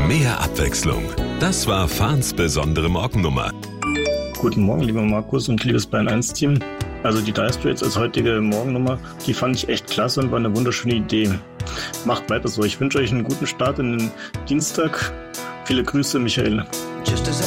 Mehr Abwechslung. Das war Fahns besondere Morgennummer. Guten Morgen, lieber Markus und liebes Bayern 1 Team. Also die Dire Straits als heutige Morgennummer, die fand ich echt klasse und war eine wunderschöne Idee. Macht weiter so. Ich wünsche euch einen guten Start in den Dienstag. Viele Grüße, Michael.